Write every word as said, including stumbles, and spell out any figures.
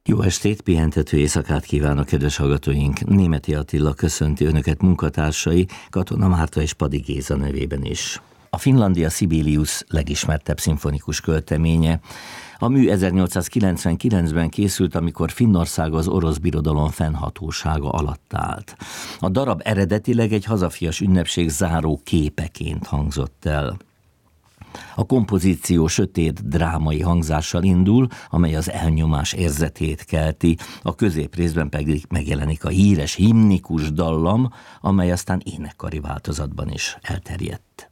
Jó estét, pihentető éjszakát kívánok, kedves hallgatóink! Németi Attila köszönti önöket munkatársai, Katona Márta és Padi Géza nevében is. A Finlandia Sibelius legismertebb szimfonikus költeménye. A mű ezernyolcszázkilencvenkilencben készült, amikor Finnország az orosz birodalom fennhatósága alatt állt. A darab eredetileg egy hazafias ünnepség záró képeként hangzott el. A kompozíció sötét drámai hangzással indul, amely az elnyomás érzetét kelti, a középrészben pedig megjelenik a híres himnikus dallam, amely aztán énekkari változatban is elterjedt.